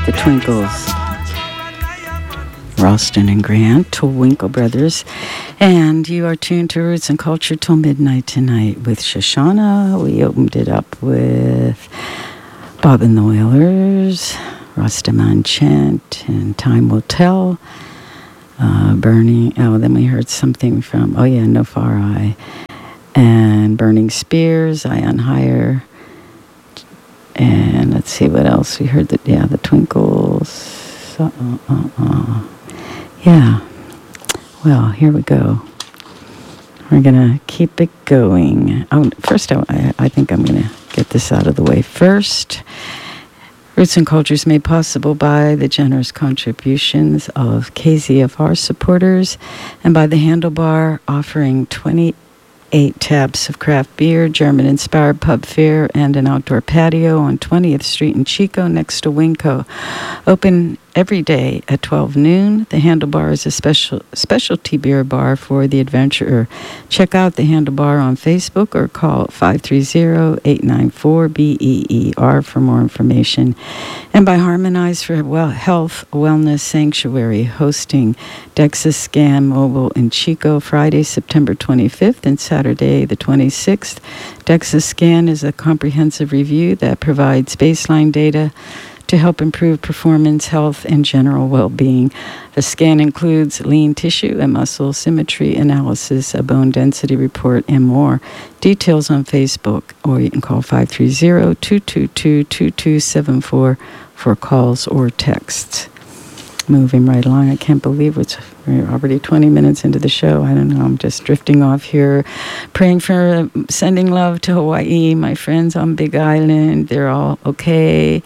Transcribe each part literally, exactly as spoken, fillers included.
right, the Twinkles. Ralston and Grant, Twinkle Brothers. And you are tuned to Roots and Culture till midnight tonight with Shoshana. We opened it up with Bob and the Wailers, Rastaman Chant, and Time Will Tell. Uh, Burning, oh, then we heard something from, oh yeah, No Far Eye. And Burning Spears, Eye on Higher. And let's see what else. We heard that, yeah, the Twinkles. Uh, uh, uh. Yeah. Well, here we go. We're going to keep it going. Oh, first, I, I think I'm going to get this out of the way first. Roots and Culture is made possible by the generous contributions of K Z F R supporters and by the Handlebar offering twenty-eight taps of craft beer, German-inspired pub fare, and an outdoor patio on twentieth Street in Chico next to Winco. Open every day at twelve noon. The Handlebar is a special specialty beer bar for the adventurer. Check out the Handlebar on Facebook or call five three zero, eight nine four, B E E R for more information. And by Harmonize for well, Health Wellness Sanctuary, hosting DEXA Scan Mobile in Chico Friday, September twenty-fifth and Saturday the twenty-sixth. DEXA Scan is a comprehensive review that provides baseline data to help improve performance, health, and general well-being. The scan includes lean tissue and muscle symmetry analysis, a bone density report, and more. Details on Facebook, or you can call five three zero, two two two, two two seven four for calls or texts. Moving right along, I can't believe it's we're already twenty minutes into the show. I don't know, I'm just drifting off here. Praying for, uh, sending love to Hawaii, my friends on Big Island. They're all okay.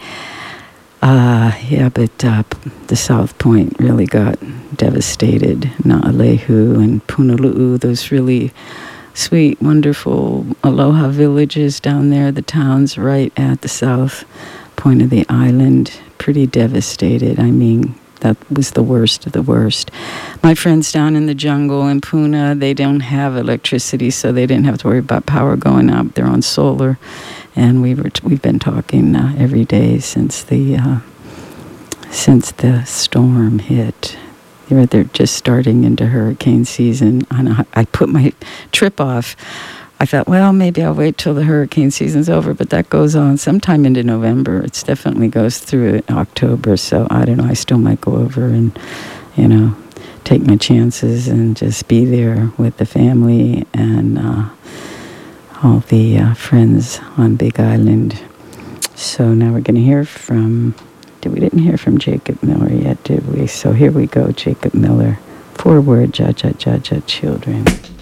Uh, yeah, but uh, the South Point really got devastated. Na'alehu and Punalu'u, those really sweet, wonderful aloha villages down there, the towns right at the south point of the island, pretty devastated. I mean, that was the worst of the worst. My friends down in the jungle in Puna, they don't have electricity, so they didn't have to worry about power going up. They're on solar. And we were t- we've been talking uh, every day since the uh, since the storm hit. They're, they're just starting into hurricane season. And I, I put my trip off. I thought, well, maybe I'll wait till the hurricane season's over, but that goes on sometime into November. It definitely goes through October, so I don't know. I still might go over and, you know, take my chances and just be there with the family and uh, all the uh, friends on Big Island. So now we're going to hear from, did, we didn't hear from Jacob Miller yet, did we? So here we go, Jacob Miller. Forward, Ja Ja Ja Ja Children.